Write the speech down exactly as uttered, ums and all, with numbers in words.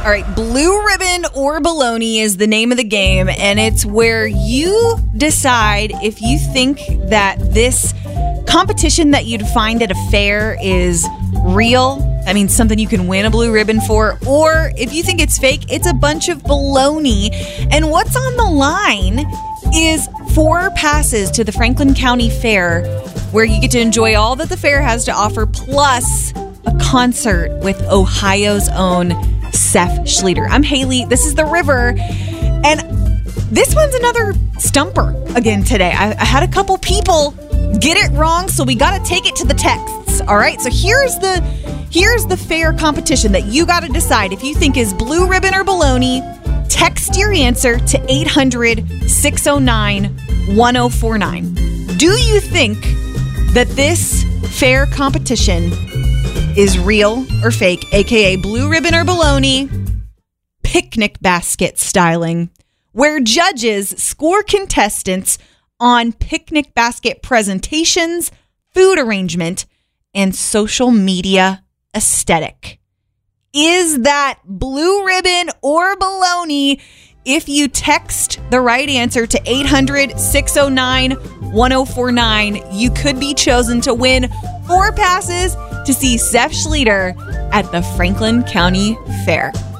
All right, Blue Ribbon or Baloney is the name of the game, and it's where you decide if you think that this competition that you'd find at a fair is real. That means something you can win a blue ribbon for, or if you think it's fake, it's a bunch of baloney. And what's on the line is four passes to the Franklin County Fair, where you get to enjoy all that the fair has to offer, plus a concert with Ohio's own Seth Schlueter. I'm Haley. This is The River. And this one's another stumper again today. I, I had a couple people get it wrong, so we got to take it to the texts. All right. So here's the here's the fair competition that you got to decide if you think is blue ribbon or baloney. Text your answer to eight hundred, six oh nine, one oh four nine. Do you think that this fair competition is real or fake, aka blue ribbon or baloney? Picnic basket styling, where judges score contestants on picnic basket presentations, food arrangement, and social media aesthetic. Is that blue ribbon or baloney? If you text the right answer to eight hundred, six oh nine, one oh four nine, you could be chosen to win four passes to see Seth Schlueter at the Franklin County Fair.